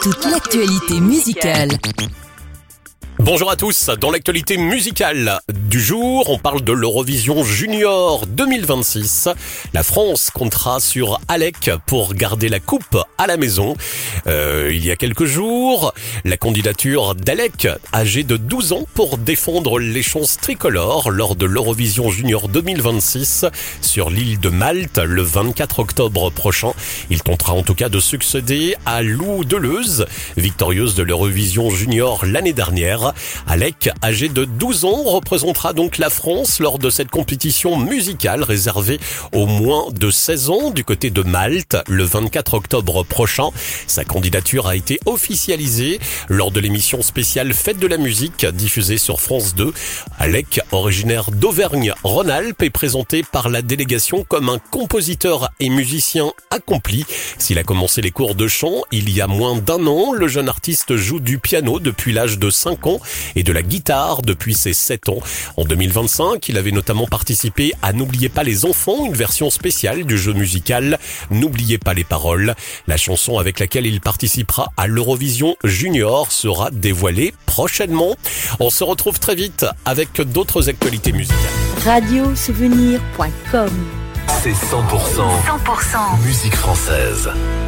Toute l'actualité musicale. Bonjour à tous, dans l'actualité musicale du jour, on parle de l'Eurovision Junior 2026. La France comptera sur Alec pour garder la coupe à la maison. Il y a quelques jours, la candidature d'Alec, âgé de 12 ans, pour défendre les chances tricolores lors de l'Eurovision Junior 2026 sur l'île de Malte le 24 octobre prochain. Il tentera en tout cas de succéder à Lou Deleuze, victorieuse de l'Eurovision Junior l'année dernière. Alec, âgé de 12 ans, représentera donc la France lors de cette compétition musicale réservée aux moins de 16 ans du côté de Malte le 24 octobre prochain. Sa candidature a été officialisée lors de l'émission spéciale Fête de la musique diffusée sur France 2. Alec, originaire d'Auvergne-Rhône-Alpes, est présenté par la délégation comme un compositeur et musicien accompli. S'il a commencé les cours de chant il y a moins d'un an, le jeune artiste joue du piano depuis l'âge de 5 ans et de la guitare depuis ses 7 ans. En 2025, il avait notamment participé à N'oubliez pas les enfants, une version spéciale du jeu musical N'oubliez pas les paroles. La chanson avec laquelle il participera à l'Eurovision Junior sera dévoilée prochainement. On se retrouve très vite avec d'autres actualités musicales. Radiosouvenir.com. C'est 100% musique française.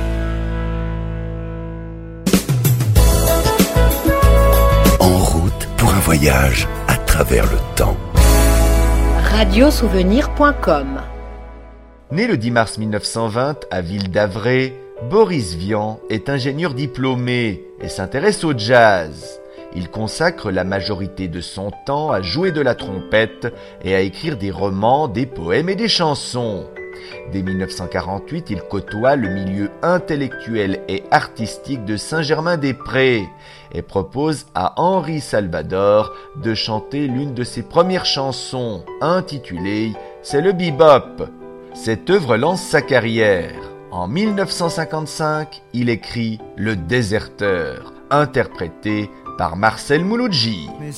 En route pour un voyage à travers le temps. Radiosouvenir.com. Né le 10 mars 1920 à Ville d'Avray, Boris Vian est ingénieur diplômé et s'intéresse au jazz. Il consacre la majorité de son temps à jouer de la trompette et à écrire des romans, des poèmes et des chansons. Dès 1948, il côtoie le milieu intellectuel et artistique de Saint-Germain-des-Prés et propose à Henri Salvador de chanter l'une de ses premières chansons, intitulée « C'est le bebop ». Cette œuvre lance sa carrière. En 1955, il écrit « Le Déserteur », interprété par Marcel Mouloudji.